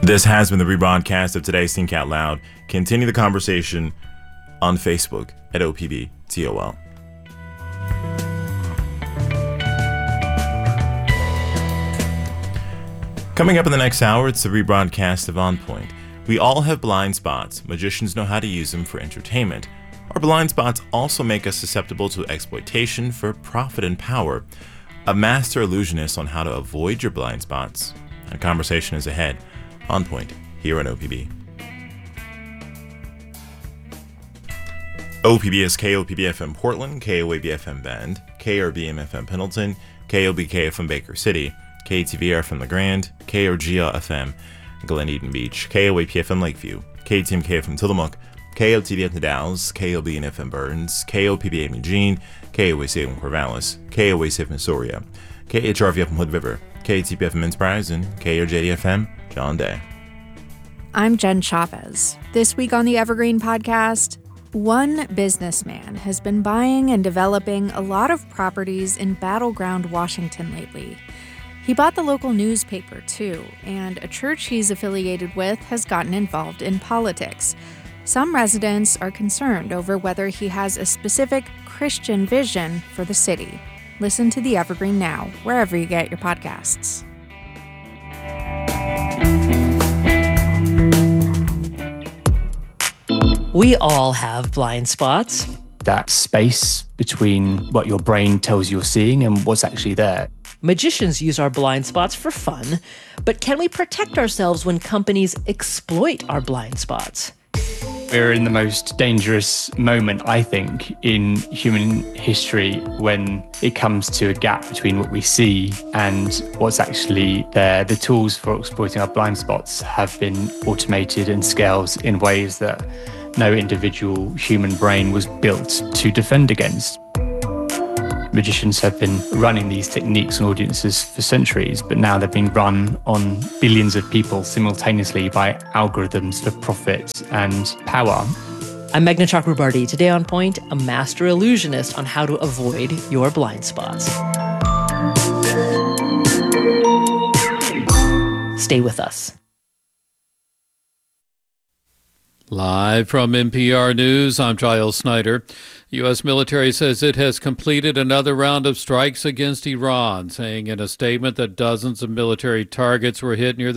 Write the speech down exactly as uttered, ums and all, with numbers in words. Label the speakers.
Speaker 1: This has been the rebroadcast of today's Think Out Loud. Continue the conversation on Facebook at O P B T O L. Coming up in the next hour, it's the rebroadcast of On Point. We all have blind spots. Magicians know how to use them for entertainment. Our blind spots also make us susceptible to exploitation for profit and power. A master illusionist on how to avoid your blind spots. A conversation is ahead. On Point, here on O P B. O P B is K O P B F M Portland, K O A B F M Bend, K R B M F M Pendleton, K O B K F M Baker City, K T V R F M La Grande, K R G L F M Glen Eden Beach, K O A P F M Lakeview, K T M K F M Tillamook, K O T V F M Dalles, K O B N F M Burns, K O P B M Eugene, K O A C F M Corvallis, K O A C F M Soria, K H R V F M Hood River, K T P F M Innsbruck, and K R J D F M John Day.
Speaker 2: I'm Jen Chavez. This week on the Evergreen Podcast, one businessman has been buying and developing a lot of properties in battleground Washington lately. He bought the local newspaper, too, and a church he's affiliated with has gotten involved in politics. Some residents are concerned over whether he has a specific Christian vision for the city. Listen to The Evergreen now, wherever you get your podcasts.
Speaker 3: We all have blind spots.
Speaker 4: That space between what your brain tells you you're seeing and what's actually there.
Speaker 3: Magicians use our blind spots for fun, but can we protect ourselves when companies exploit our blind spots?
Speaker 4: We're in the most dangerous moment, I think, in human history when it comes to a gap between what we see and what's actually there. The tools for exploiting our blind spots have been automated and scaled in ways that no individual human brain was built to defend against. Magicians have been running these techniques on audiences for centuries, but now they're being run on billions of people simultaneously by algorithms for profit and power.
Speaker 3: I'm Meghna Chakrabarty. Today on Point, a master illusionist on how to avoid your blind spots. Stay with us.
Speaker 5: Live from N P R News, I'm Giles Snyder. The U S military says it has completed another round of strikes against Iran, saying in a statement that dozens of military targets were hit near the